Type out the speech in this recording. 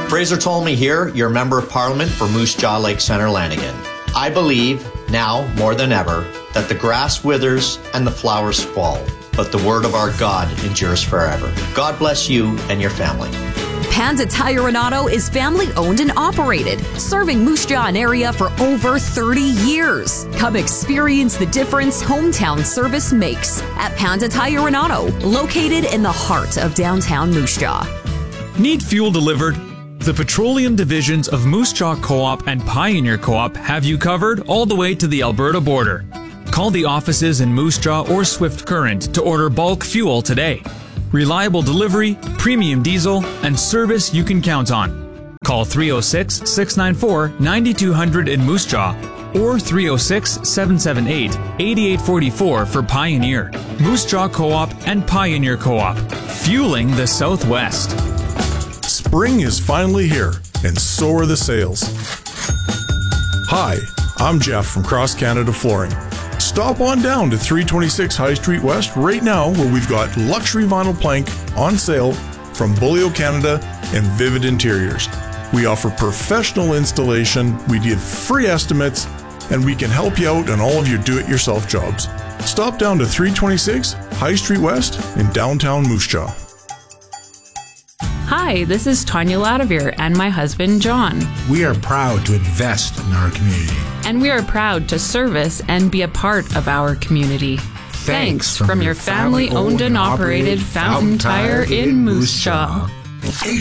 Fraser Tolmie here, your Member of Parliament for Moose Jaw Lake Centre Lanigan. I believe, now more than ever, that the grass withers and the flowers fall, but the word of our God endures forever. God bless you and your family. Panda Tire and Auto is family-owned and operated, serving Moose Jaw and area for over 30 years. Come experience the difference hometown service makes at Panda Tire and Auto, located in the heart of downtown Moose Jaw. Need fuel delivered? The petroleum divisions of Moose Jaw Co-op and Pioneer Co-op have you covered all the way to the Alberta border. Call the offices in Moose Jaw or Swift Current to order bulk fuel today. Reliable delivery, premium diesel, and service you can count on. Call 306-694-9200 in Moose Jaw or 306-778-8844 for Pioneer. Moose Jaw Co-op and Pioneer Co-op, fueling the Southwest. Spring is finally here, and so are the sales. Hi, I'm Jeff from Cross Canada Flooring. Stop on down to 326 High Street West right now, where we've got luxury vinyl plank on sale from Bulio Canada and Vivid Interiors. We offer professional installation, we give free estimates, and we can help you out on all of your do-it-yourself jobs. Stop down to 326 High Street West in downtown Moose Jaw. Hi, this is Tanya Ladavere and my husband, John. We are proud to invest in our community. And we are proud to service and be a part of our community. Thanks from your family-owned and operated Fountain Tire in Moose Jaw.